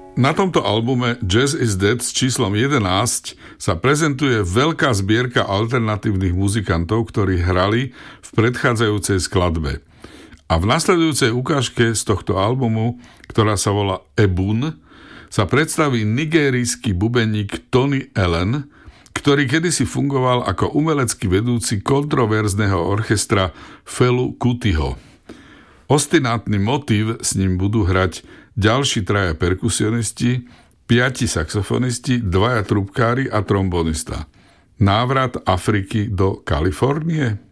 Na tomto albume Jazz is Dead s číslom 11 sa prezentuje veľká zbierka alternatívnych muzikantov, ktorí hrali v predchádzajúcej skladbe. A v nasledujúcej ukážke z tohto albumu, ktorá sa volá Ebun, sa predstaví nigérijský bubeník Tony Allen, ktorý kedysi fungoval ako umelecký vedúci kontroverzného orchestra Felu Kutiho. Ostinátny motív s ním budú hrať ďalší traja perkusionisti, 5 saxofonisti, 2 trubkári a trombonista. Návrat Afriky do Kalifornie?